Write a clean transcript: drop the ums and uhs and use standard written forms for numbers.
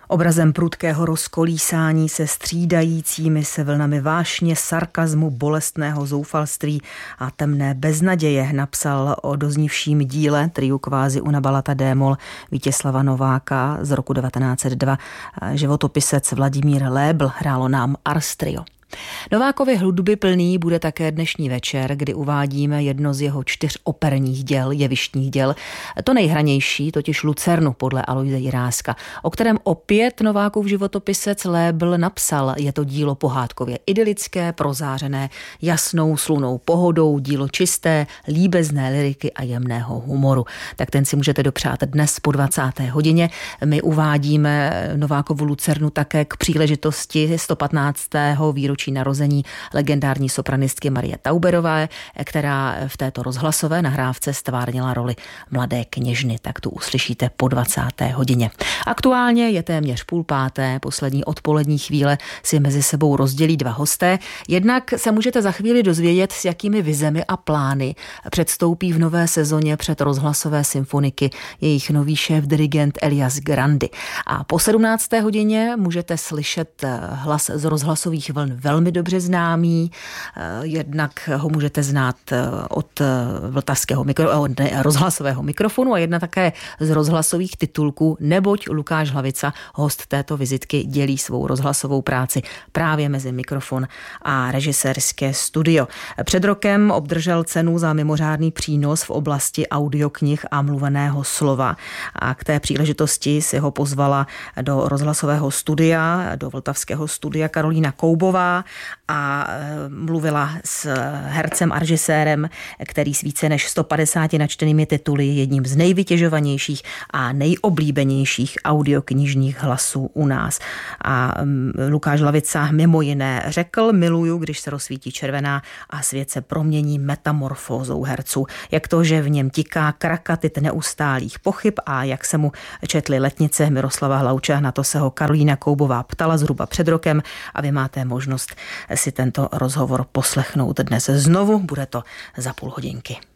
Obrazem prudkého rozkolísání se střídajícími se vlnami vášně, sarkazmu, bolestného zoufalství a temné beznaděje napsal o doznívším díle triu kvázi una balata démol Vítězslava Nováka z roku 1902. Životopisec Vladimír Lébl, hrálo nám Ars Trio. Novákovy hudby plný bude také dnešní večer, kdy uvádíme jedno z jeho 4 operních děl, jevištních děl. To nejhranější, totiž Lucernu podle Aloise Jiráska, o kterém opět Novákův životopisec Lébl napsal. Je to dílo pohádkově idylické, prozářené jasnou slunou pohodou, dílo čisté, líbezné lyriky a jemného humoru. Tak ten si můžete dopřát dnes po 20. hodině. My uvádíme Novákovu Lucernu také k příležitosti 115. výročí narození legendární sopranistky Marie Tauberové, která v této rozhlasové nahrávce stvárnila roli mladé kněžny. Tak tu uslyšíte po 20. hodině. Aktuálně je téměř 4:30, poslední odpolední chvíle si mezi sebou rozdělí 2 hosté. Jednak se můžete za chvíli dozvědět, s jakými vizemi a plány předstoupí v nové sezóně před rozhlasové symfoniky jejich nový šéf dirigent Elias Grandi. A po 17. hodině můžete slyšet hlas z rozhlasových vln velmi dobře známý, jednak ho můžete znát od rozhlasového mikrofonu a jedna také z rozhlasových titulků, neboť Lukáš Hlavica, host této vizitky, dělí svou rozhlasovou práci právě mezi mikrofon a režisérské studio. Před rokem obdržel cenu za mimořádný přínos v oblasti audioknih a mluveného slova a k té příležitosti si ho pozvala do rozhlasového studia, do vltavského studia Karolína Koubová a mluvila s hercem a režisérem, který s více než 150 načtenými tituly je jedním z nejvytěžovanějších a nejoblíbenějších audioknižních hlasů u nás. A Lukáš Hlavica mimo jiné řekl: miluju, když se rozsvítí červená a svět se promění metamorfózou herců. Jak to, že v něm tiká krakatit neustálých pochyb a jak se mu četly letnice Miroslava Hlouče, na to se ho Karolína Koubová ptala zhruba před rokem a vy máte možnost si tento rozhovor poslechnout dnes znovu. Bude to za půl hodinky.